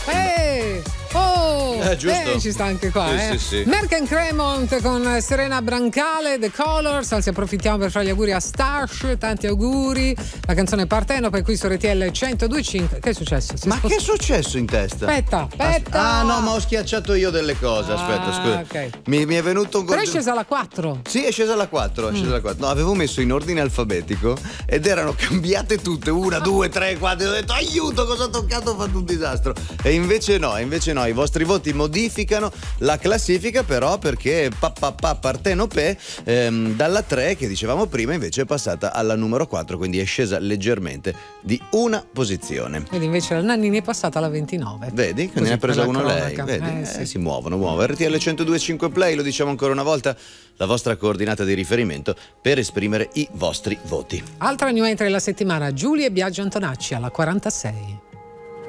Giusto. Ci sta anche qua. Sì. Merck and Cremont con Serena Brancale, The Colors. Anzi, approfittiamo per fare gli auguri a Stash. Tanti auguri. La canzone Partenope qui su RTL 102.5. Che è successo? Che è successo in testa? Aspetta. Ah no, ma ho schiacciato io delle cose. Aspetta, scusa. Okay. Mi è venuto un Però è scesa alla 4. Sì, è scesa alla 4. No, avevo messo in ordine alfabetico ed erano cambiate tutte. 1, 2, 3, 4. Ho detto aiuto, cosa ho toccato? Ho fatto un disastro. E invece no, i vostri voti modificano la classifica, però, perché Partenope dalla 3 che dicevamo prima invece è passata alla numero 4, quindi è scesa leggermente di una posizione. Ed invece la Nannini è passata alla 29. Vedi? Quindi ne ha presa uno lei. Vedi? Sì. Si muovono. RTL 102.5 Play, lo diciamo ancora una volta, la vostra coordinata di riferimento per esprimere i vostri voti. Altra new entry della settimana, Giulia e Biagio Antonacci alla 46.